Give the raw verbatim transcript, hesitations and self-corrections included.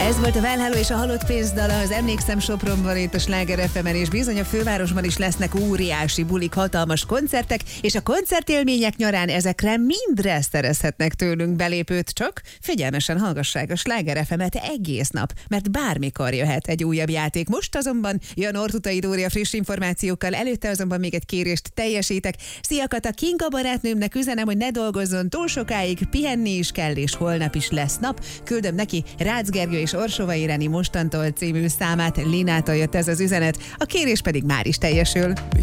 Ez volt a Válháló és a halott pénzdala, az Emlékszem Sopronban, itt a Sláger ef emen, és bizony a fővárosban is lesznek óriási bulik, hatalmas koncertek, és a koncertélmények nyarán ezekre mindre szerezhetnek tőlünk belépőt, csak figyelmesen hallgassák a Sláger ef emet egész nap, mert bármikor jöhet egy újabb játék. Most azonban jön Ortutai Dóri a friss információkkal, előtte azonban még egy kérést teljesítek. Szia Kata, Kinga barátnőmnek üzenem, hogy ne dolgozzon túl sokáig, pihenni is kell, és holnap is lesz nap. Küldöm neki Rácz Gergő és Orsova Ireni Mostantól című számát, Linától jött ez az üzenet, a kérés pedig már is teljesül.